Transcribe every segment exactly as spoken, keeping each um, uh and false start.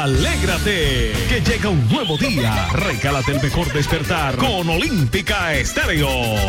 Alégrate, que llega un nuevo día. Regálate el mejor despertar con Olímpica Estéreo.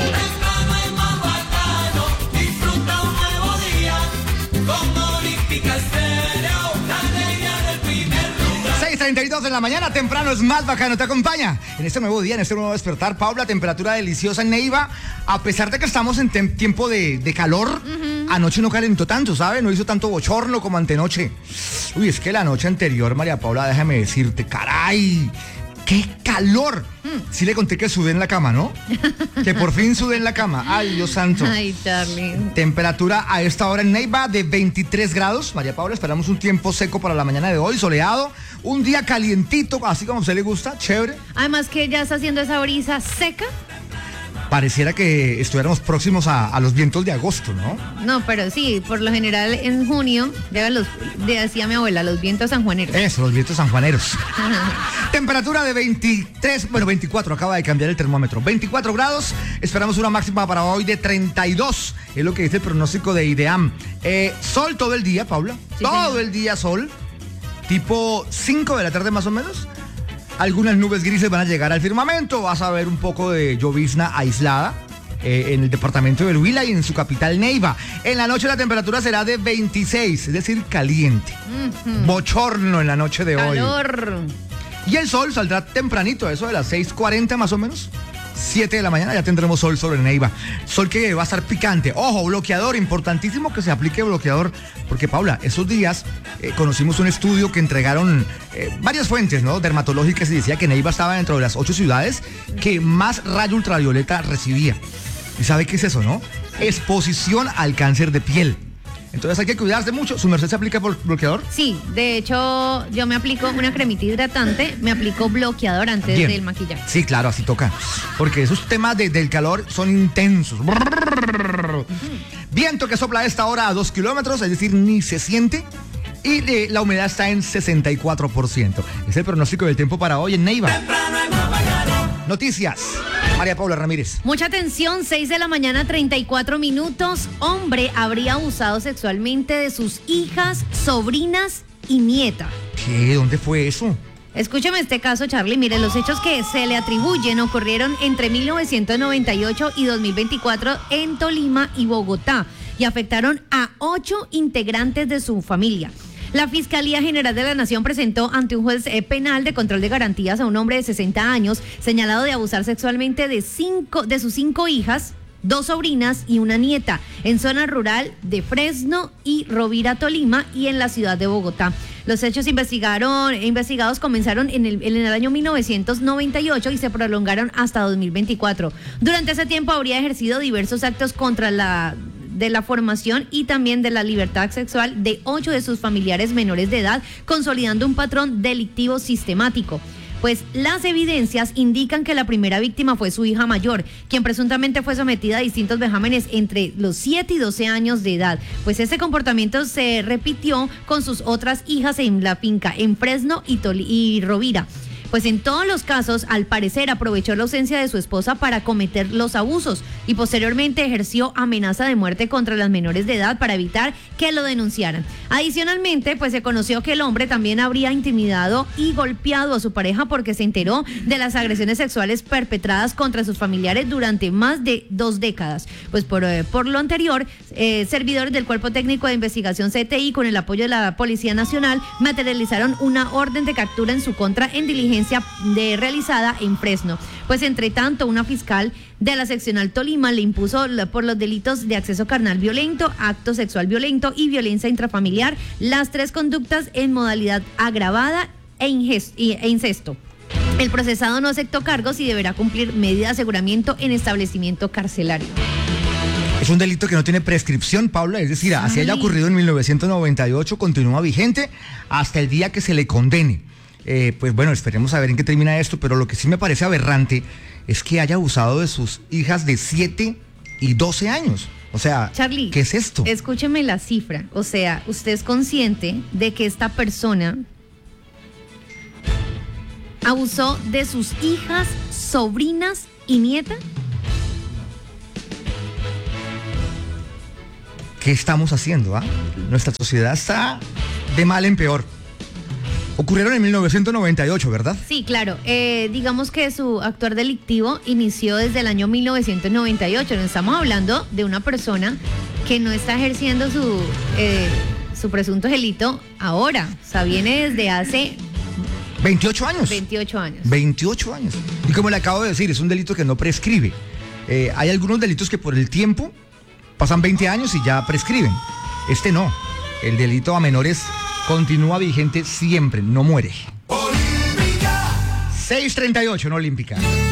Disfruta un nuevo día con Olímpica Estéreo, la alegría del primer lugar. seis treinta y dos de la mañana, temprano es más bacano, te acompaña en este nuevo día, en este nuevo despertar. Paula, temperatura deliciosa en Neiva, a pesar de que estamos en tem- tiempo de, de calor. Uh-huh. Anoche no calentó tanto, ¿sabes? No hizo tanto bochorno como antenoche. Uy, es que la noche anterior, María Paula, déjame decirte, caray, ¡qué calor! Mm. Sí le conté que sudé en la cama, ¿no? Que por fin sudé en la cama. ¡Ay, Dios santo! Ay, Charlie. Temperatura a esta hora en Neiva de veintitrés grados. María Paula, esperamos un tiempo seco para la mañana de hoy, soleado. Un día calientito, así como a usted le gusta, chévere. Además que ya está haciendo esa brisa seca. Pareciera que estuviéramos próximos a, a los vientos de agosto, ¿no? No, pero sí, por lo general en junio, ya los, decía mi abuela, los vientos sanjuaneros. Eso, los vientos sanjuaneros. Temperatura de veintitrés, bueno, veinticuatro, acaba de cambiar el termómetro. veinticuatro grados, esperamos una máxima para hoy de treinta y dos, es lo que dice el pronóstico de IDEAM. Eh, sol todo el día, Paula, sí, todo señor. El día sol, tipo cinco de la tarde más o menos. Algunas nubes grises van a llegar al firmamento, vas a ver un poco de llovizna aislada eh, en el departamento del Huila y en su capital Neiva. En la noche la temperatura será de veintiséis, es decir, caliente. Uh-huh. Bochorno en la noche de Calor. hoy. Calor. Y el sol saldrá tempranito, eso de las seis cuarenta más o menos. siete de la mañana ya tendremos sol sobre Neiva. Sol que va a estar picante. Ojo, bloqueador, importantísimo que se aplique bloqueador. Porque, Paula, esos días eh, conocimos un estudio que entregaron eh, varias fuentes, ¿no? Dermatológicas, y decía que Neiva estaba dentro de las ocho ciudades que más rayo ultravioleta recibía. ¿Y sabe qué es eso, no? Exposición al cáncer de piel. Entonces hay que cuidarse mucho. ¿Su merced se aplica por bloqueador? Sí, de hecho yo me aplico una cremita hidratante, me aplico bloqueador antes Bien. Del maquillaje. Sí, claro, así toca. Porque esos temas de, del calor son intensos. Uh-huh. Viento que sopla a esta hora a dos kilómetros, es decir, ni se siente. Y eh, la humedad está en sesenta y cuatro por ciento. Es el pronóstico del tiempo para hoy en Neiva. Noticias. María Paula Ramírez. Mucha atención, seis de la mañana, treinta y cuatro minutos. Hombre habría abusado sexualmente de sus hijas, sobrinas y nieta. ¿Qué? ¿Dónde fue eso? Escúchame este caso, Charlie. Mire, los hechos que se le atribuyen ocurrieron entre mil novecientos noventa y ocho y dos mil veinticuatro en Tolima y Bogotá y afectaron a ocho integrantes de su familia. La Fiscalía General de la Nación presentó ante un juez eh, penal de control de garantías a un hombre de sesenta años señalado de abusar sexualmente de cinco de sus cinco hijas, dos sobrinas y una nieta en zona rural de Fresno y Rovira, Tolima, y en la ciudad de Bogotá. Los hechos investigaron, investigados comenzaron en el, en el año mil novecientos noventa y ocho y se prolongaron hasta dos mil veinticuatro. Durante ese tiempo habría ejercido diversos actos contra la de la formación y también de la libertad sexual de ocho de sus familiares menores de edad, consolidando un patrón delictivo sistemático. Pues las evidencias indican que la primera víctima fue su hija mayor, quien presuntamente fue sometida a distintos vejámenes entre los siete y doce años de edad. Pues ese comportamiento se repitió con sus otras hijas en la finca en Fresno y, Tol- y Rovira. Pues en todos los casos, al parecer, aprovechó la ausencia de su esposa para cometer los abusos y posteriormente ejerció amenaza de muerte contra las menores de edad para evitar que lo denunciaran. Adicionalmente, pues se conoció que el hombre también habría intimidado y golpeado a su pareja porque se enteró de las agresiones sexuales perpetradas contra sus familiares durante más de dos décadas. Pues por, eh, por lo anterior, eh, servidores del Cuerpo Técnico de Investigación C T I, con el apoyo de la Policía Nacional, materializaron una orden de captura en su contra en diligencia de realizada en Fresno. Pues entre tanto, una fiscal de la seccional Tolima le impuso por los delitos de acceso carnal violento, acto sexual violento y violencia intrafamiliar las tres conductas en modalidad agravada e, inges- e incesto. El procesado no aceptó cargos y deberá cumplir medida de aseguramiento en establecimiento carcelario. Es un delito que no tiene prescripción, Paula, es decir, así haya ocurrido en mil novecientos noventa y ocho, continúa vigente hasta el día que se le condene. Eh, pues bueno, esperemos a ver en qué termina esto, pero lo que sí me parece aberrante es que haya abusado de sus hijas de siete y doce años. O sea, Charlie, ¿qué es esto? Escúcheme la cifra. O sea, ¿usted es consciente de que esta persona abusó de sus hijas, sobrinas y nieta? ¿Qué estamos haciendo? ¿Ah? Nuestra sociedad está de mal en peor. Ocurrieron en mil novecientos noventa y ocho, ¿verdad? Sí, claro. Eh, digamos que su actuar delictivo inició desde el año mil novecientos noventa y ocho. Nos estamos hablando de una persona que no está ejerciendo su, eh, su presunto delito ahora. O sea, viene desde hace veintiocho años. veintiocho años. veintiocho años. Y como le acabo de decir, es un delito que no prescribe. Eh, hay algunos delitos que por el tiempo pasan veinte años y ya prescriben. Este no. El delito a menores continúa vigente siempre, no muere. Olímpica. seis treinta y ocho en Olímpica.